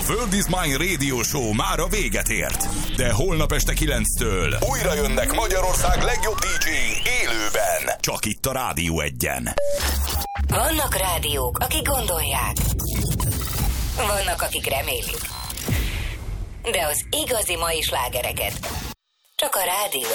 World is Mine Radio Show már a véget ért. De holnap este 9-től újra jönnek Magyarország legjobb DJ-i élőben. Csak itt a Rádió Egyen. Vannak rádiók, akik gondolják. Vannak, akik remélik. De az igazi mai slágereket csak a Rádió